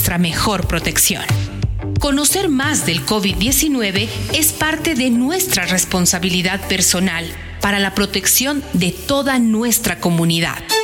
nuestra mejor protección. Conocer más del COVID-19 es parte de nuestra responsabilidad personal para la protección de toda nuestra comunidad.